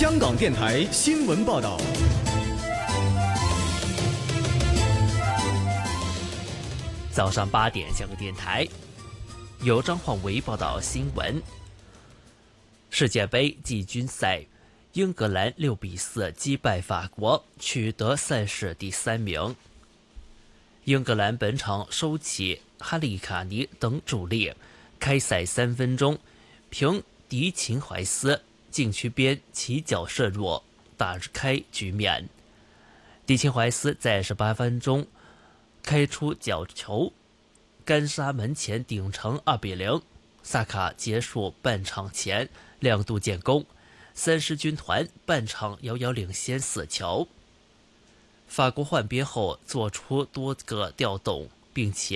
香港电台新闻报道。 早上8点，香港电台由张焕维报道新闻。世界杯季军赛，英格兰6比4击败法国，取得赛事第3名。英格兰本场收起哈利卡尼等主力，开赛3分钟，凭迪琴怀斯禁区边起脚射入，打开局面。迪琴怀斯在18分钟开出角球，干沙门前顶成2比0。萨卡结束半场前2度建功，三狮军团半场遥遥领先4球。法国换边后做出多个调动，并且